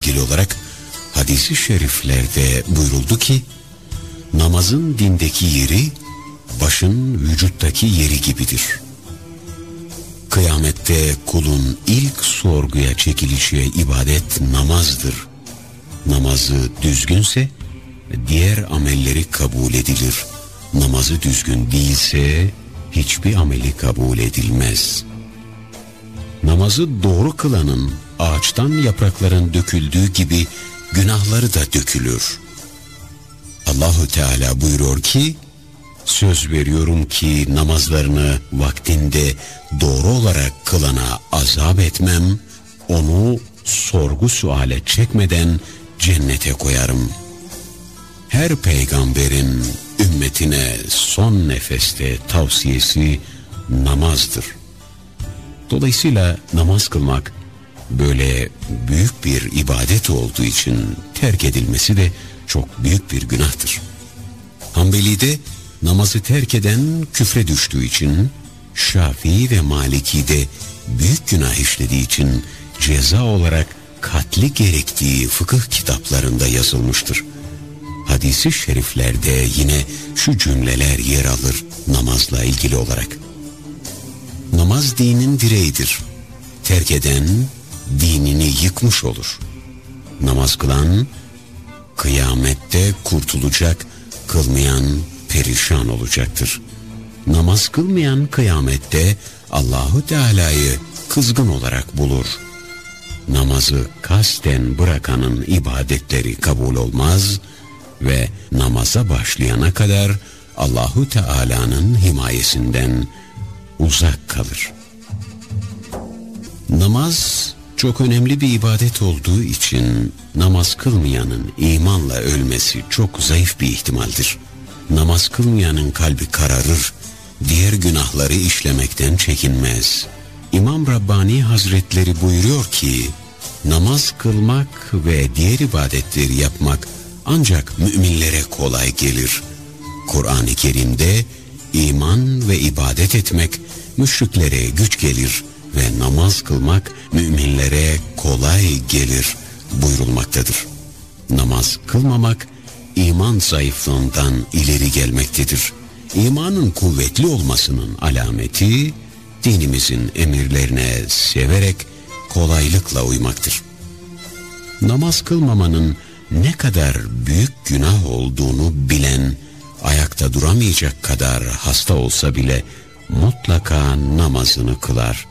ilgili olarak hadis-i şeriflerde buyuruldu ki, namazın dindeki yeri, başın vücuttaki yeri gibidir. Kıyamette kulun ilk sorguya çekileceği ibadet namazdır. Namazı düzgünse diğer amelleri kabul edilir. Namazı düzgün değilse hiçbir ameli kabul edilmez. Namazı doğru kılanın ağaçtan yaprakların döküldüğü gibi günahları da dökülür. Allahu Teala buyuruyor ki, söz veriyorum ki namazlarını vaktinde doğru olarak kılana azap etmem, onu sorgu suale çekmeden cennete koyarım. Her peygamberin ümmetine son nefeste tavsiyesi namazdır. Dolayısıyla namaz kılmak böyle büyük bir ibadet olduğu için terk edilmesi de çok büyük bir günahtır. Hanbeli'de namazı terk eden küfre düştüğü için, Şafii ve Maliki'de büyük günah işlediği için ceza olarak katli gerektiği fıkıh kitaplarında yazılmıştır. Hadis-i şeriflerde yine şu cümleler yer alır namazla ilgili olarak. Namaz dinin direğidir. Terk eden dinini yıkmış olur. Namaz kılan kıyamette kurtulacak, kılmayan perişan olacaktır. Namaz kılmayan kıyamette Allahu Teala'yı kızgın olarak bulur. Namazı kasten bırakanın ibadetleri kabul olmaz ve namaza başlayana kadar Allahu Teala'nın himayesinden uzak kalır. Namaz çok önemli bir ibadet olduğu için namaz kılmayanın imanla ölmesi çok zayıf bir ihtimaldir. Namaz kılmayanın kalbi kararır, diğer günahları işlemekten çekinmez. İmam Rabbani Hazretleri buyuruyor ki, namaz kılmak ve diğer ibadetleri yapmak ancak müminlere kolay gelir. Kur'an-ı Kerim'de iman ve ibadet etmek müşriklere güç gelir ve namaz kılmak müminlere kolay gelir buyurulmaktadır. Namaz kılmamak iman zayıflığından ileri gelmektedir. İmanın kuvvetli olmasının alameti dinimizin emirlerine severek kolaylıkla uymaktır. Namaz kılmamanın ne kadar büyük günah olduğunu bilen, ayakta duramayacak kadar hasta olsa bile mutlaka namazını kılar.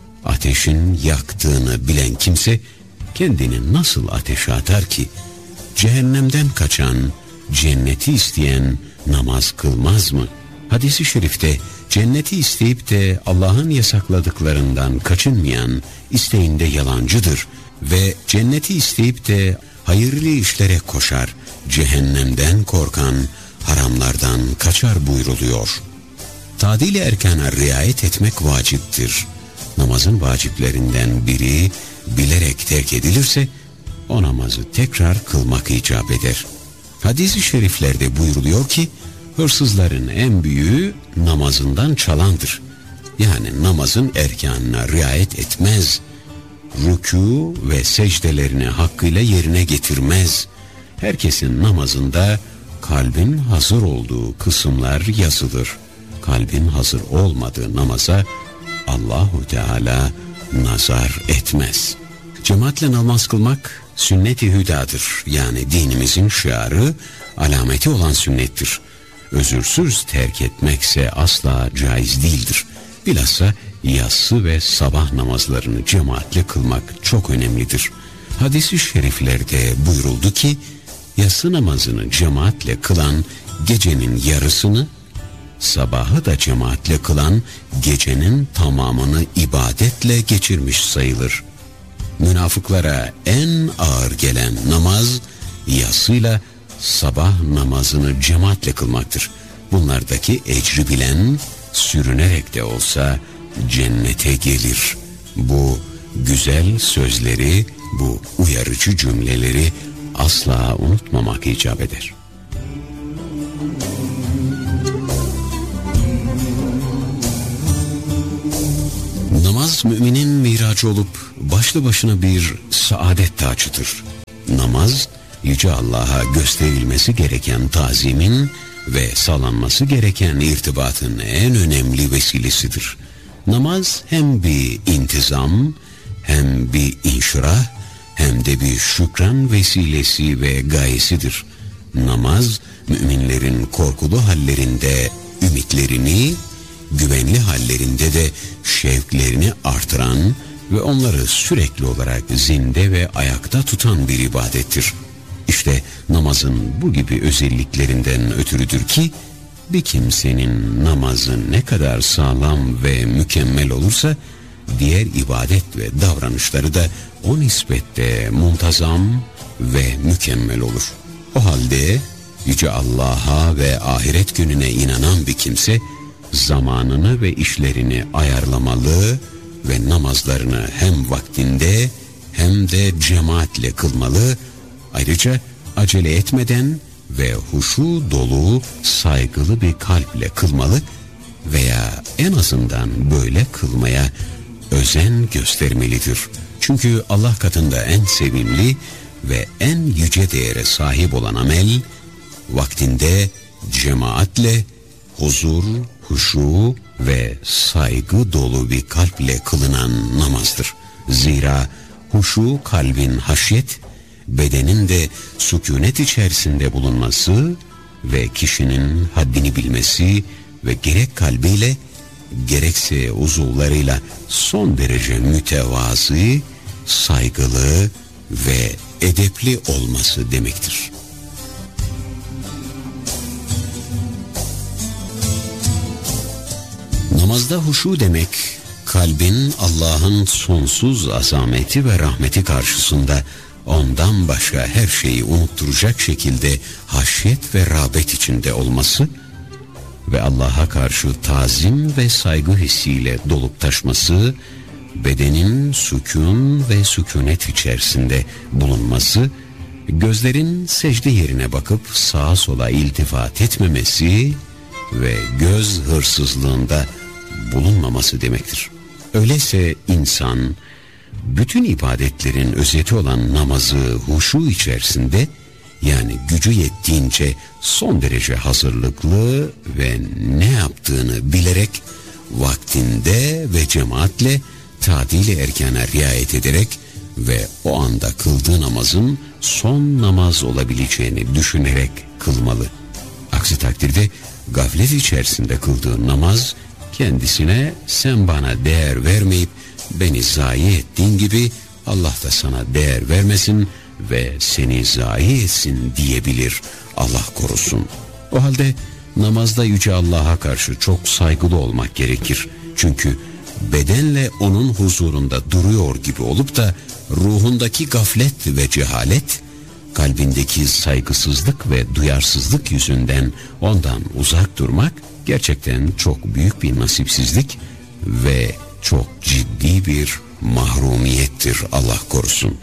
Ateşin yaktığını bilen kimse kendini nasıl ateşe atar ki? Cehennemden kaçan, cenneti isteyen namaz kılmaz mı? Hadis-i şerifte cenneti isteyip de Allah'ın yasakladıklarından kaçınmayan isteğinde yalancıdır ve cenneti isteyip de hayırlı işlere koşar, cehennemden korkan haramlardan kaçar buyruluyor. Tadil-i erkana riayet etmek vaciptir. Namazın vaciplerinden biri bilerek terk edilirse o namazı tekrar kılmak icap eder. Hadis-i şeriflerde buyruluyor ki hırsızların en büyüğü namazından çalandır. Yani namazın erkanına riayet etmez, rükû ve secdelerini hakkıyla yerine getirmez. Herkesin namazında kalbin hazır olduğu kısımlar yazılır. Kalbin hazır olmadığı namaza Allahu Teala nazar etmez. Cemaatle namaz kılmak sünnet-i hüdadır. Yani dinimizin şiarı, alameti olan sünnettir. Özürsüz terk etmekse asla caiz değildir. Bilhassa yatsı ve sabah namazlarını cemaatle kılmak çok önemlidir. Hadis-i şeriflerde buyuruldu ki, yatsı namazını cemaatle kılan gecenin yarısını, sabahı da cemaatle kılan gecenin tamamını ibadetle geçirmiş sayılır. Münafıklara en ağır gelen namaz, yatsıyla sabah namazını cemaatle kılmaktır. Bunlardaki ecri bilen, sürünerek de olsa cennete gelir. Bu güzel sözleri, bu uyarıcı cümleleri asla unutmamak icap eder. Namaz müminin miracı olup başlı başına bir saadet tacıdır. Namaz, Yüce Allah'a gösterilmesi gereken tazimin ve sağlanması gereken irtibatın en önemli vesilesidir. Namaz hem bir intizam, hem bir inşirah, hem de bir şükran vesilesi ve gayesidir. Namaz, müminlerin korkulu hallerinde ümitlerini, güvenli hallerinde de şevklerini artıran ve onları sürekli olarak zinde ve ayakta tutan bir ibadettir. İşte namazın bu gibi özelliklerinden ötürüdür ki, bir kimsenin namazı ne kadar sağlam ve mükemmel olursa, diğer ibadet ve davranışları da o nispette muntazam ve mükemmel olur. O halde Yüce Allah'a ve ahiret gününe inanan bir kimse, zamanını ve işlerini ayarlamalı ve namazlarını hem vaktinde hem de cemaatle kılmalı. Ayrıca acele etmeden ve huşu dolu, saygılı bir kalple kılmalı veya en azından böyle kılmaya özen göstermelidir. Çünkü Allah katında en sevimli ve en yüce değere sahip olan amel, vaktinde cemaatle, huzur, huşu ve saygı dolu bir kalple kılınan namazdır. Zira huşu kalbin haşyet, bedenin de sükunet içerisinde bulunması ve kişinin haddini bilmesi ve gerek kalbiyle gerekse uzuvlarıyla son derece mütevazı, saygılı ve edepli olması demektir. Namazda huşu demek, kalbin Allah'ın sonsuz azameti ve rahmeti karşısında ondan başka her şeyi unutturacak şekilde haşyet ve rağbet içinde olması ve Allah'a karşı tazim ve saygı hissiyle dolup taşması, bedenin sükun ve sükunet içerisinde bulunması, gözlerin secde yerine bakıp sağa sola iltifat etmemesi ve göz hırsızlığında bulunmaması demektir. Öyleyse insan, bütün ibadetlerin özeti olan namazı huşu içerisinde, yani gücü yettiğince son derece hazırlıklı ve ne yaptığını bilerek, vaktinde ve cemaatle, tadil-i erkana riayet ederek ve o anda kıldığı namazın son namaz olabileceğini düşünerek kılmalı. Aksi takdirde gaflet içerisinde kıldığı namaz, kendisine sen bana değer vermeyip beni zayi ettiğin gibi Allah da sana değer vermesin ve seni zayi etsin diyebilir, Allah korusun. O halde namazda Yüce Allah'a karşı çok saygılı olmak gerekir. Çünkü bedenle onun huzurunda duruyor gibi olup da ruhundaki gaflet ve cehalet, kalbindeki saygısızlık ve duyarsızlık yüzünden ondan uzak durmak gerçekten çok büyük bir nasipsizlik ve çok ciddi bir mahrumiyettir, Allah korusun.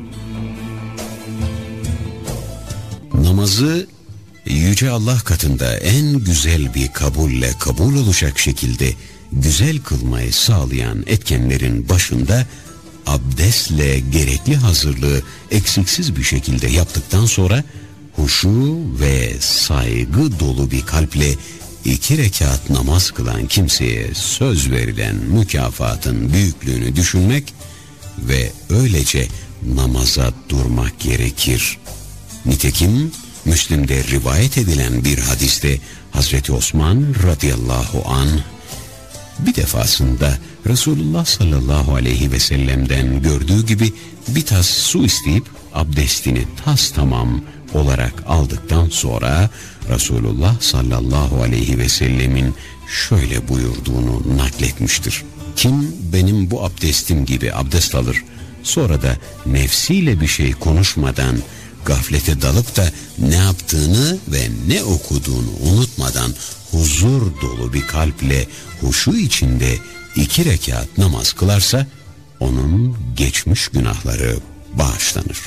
Namazı Yüce Allah katında en güzel bir kabulle kabul olacak şekilde güzel kılmayı sağlayan etkenlerin başında abdestle gerekli hazırlığı eksiksiz bir şekilde yaptıktan sonra huşu ve saygı dolu bir kalple 2 rekat namaz kılan kimseye söz verilen mükafatın büyüklüğünü düşünmek ve öylece namaza durmak gerekir. Nitekim Müslim'de rivayet edilen bir hadiste Hazreti Osman radıyallahu anh bir defasında Resulullah sallallahu aleyhi ve sellem'den gördüğü gibi bir tas su isteyip abdestini tamam olarak aldıktan sonra Resulullah sallallahu aleyhi ve sellemin şöyle buyurduğunu nakletmiştir. Kim benim bu abdestim gibi abdest alır, sonra da nefsiyle bir şey konuşmadan gaflete dalıp da ne yaptığını ve ne okuduğunu unutmadan huzur dolu bir kalple huşu içinde 2 rekat namaz kılarsa onun geçmiş günahları bağışlanır.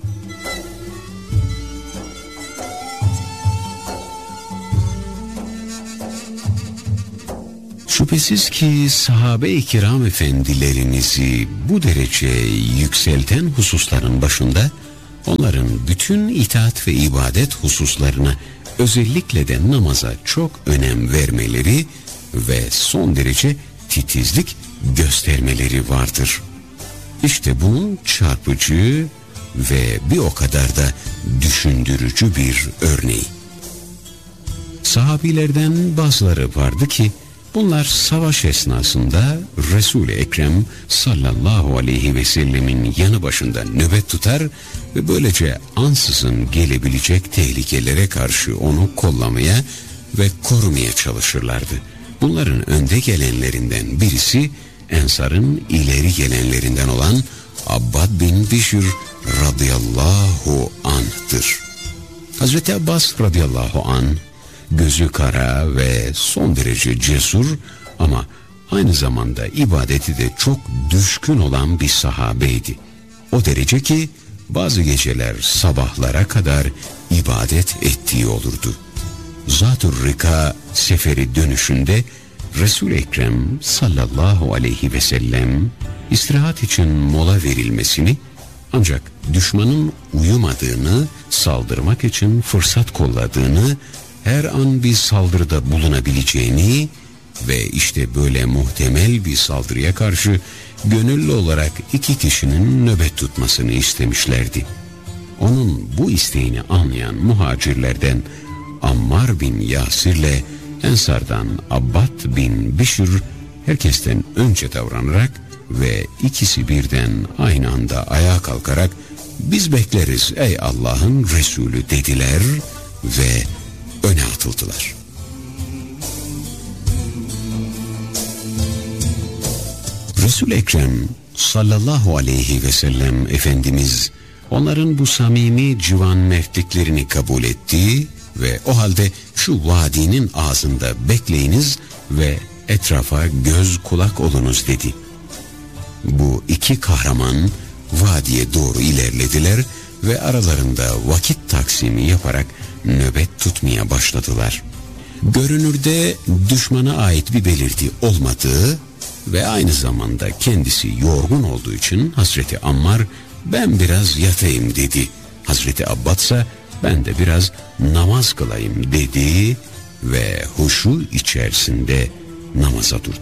Şüphesiz ki sahabe-i kiram efendilerinizi bu derece yükselten hususların başında onların bütün itaat ve ibadet hususlarına, özellikle de namaza çok önem vermeleri ve son derece titizlik göstermeleri vardır. İşte bunun çarpıcı ve bir o kadar da düşündürücü bir örneği. Sahabilerden bazıları vardı ki bunlar savaş esnasında Resul-i Ekrem sallallahu aleyhi ve sellemin yanı başında nöbet tutar ve böylece ansızın gelebilecek tehlikelere karşı onu kollamaya ve korumaya çalışırlardı. Bunların önde gelenlerinden birisi Ensar'ın ileri gelenlerinden olan Abbad bin Bişr radıyallahu anh'tır. Hazreti Abbas radıyallahu anh gözü kara ve son derece cesur ama aynı zamanda ibadeti de çok düşkün olan bir sahabeydi. O derece ki bazı geceler sabahlara kadar ibadet ettiği olurdu. Zat-ı Rika seferi dönüşünde Resul-i Ekrem sallallahu aleyhi ve sellem istirahat için mola verilmesini, ancak düşmanın uyumadığını, saldırmak için fırsat kolladığını, her an bir saldırıda bulunabileceğini ve işte böyle muhtemel bir saldırıya karşı gönüllü olarak 2 kişinin nöbet tutmasını istemişlerdi. Onun bu isteğini anlayan muhacirlerden Ammar bin Yasir'le Ensar'dan Abbad bin Bişr herkesten önce davranarak ve ikisi birden aynı anda ayağa kalkarak "Biz bekleriz ey Allah'ın Resulü" dediler ve öne atıldılar. Resul-i Ekrem sallallahu aleyhi ve sellem Efendimiz onların bu samimi civan mertliklerini kabul etti ve o halde şu vadinin ağzında bekleyiniz ve etrafa göz kulak olunuz dedi. Bu 2 kahraman vadiye doğru ilerlediler ve aralarında vakit taksimi yaparak nöbet tutmaya başladılar. Görünürde düşmana ait bir belirti olmadığı ve aynı zamanda kendisi yorgun olduğu için Hazreti Ammar "Ben biraz yatayım" dedi. Hazreti Abbad ise "Ben de biraz namaz kılayım" dedi ve huşu içerisinde namaza durdu.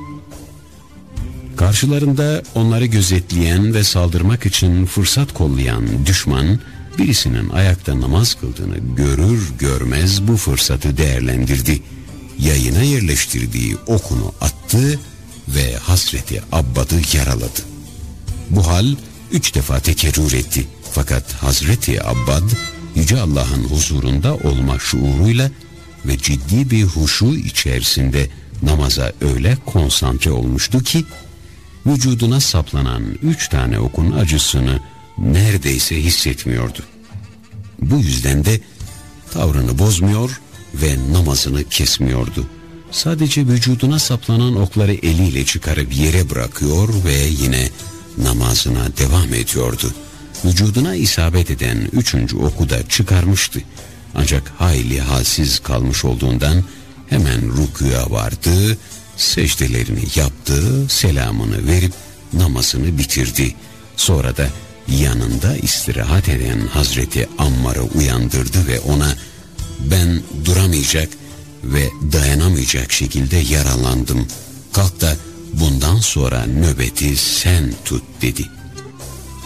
Karşılarında onları gözetleyen ve saldırmak için fırsat kollayan düşman, birisinin ayakta namaz kıldığını görür görmez bu fırsatı değerlendirdi. Yayına yerleştirdiği okunu attı ve Hazreti Abbad'ı yaraladı. Bu hal 3 defa tekerrür etti. Fakat Hazreti Abbad Yüce Allah'ın huzurunda olma şuuruyla ve ciddi bir huşu içerisinde namaza öyle konsantre olmuştu ki vücuduna saplanan 3 tane okun acısını neredeyse hissetmiyordu. Bu yüzden de tavrını bozmuyor ve namazını kesmiyordu. Sadece vücuduna saplanan okları eliyle çıkarıp yere bırakıyor ve yine namazına devam ediyordu. Vücuduna isabet eden 3. oku da çıkarmıştı. Ancak hayli halsiz kalmış olduğundan hemen rükûa vardı, secdelerini yaptı, selamını verip namazını bitirdi. Sonra da yanında istirahat eden Hazreti Ammar'ı uyandırdı ve ona "Ben duramayacak ve dayanamayacak şekilde yaralandım. Kalk da bundan sonra nöbeti sen tut" dedi.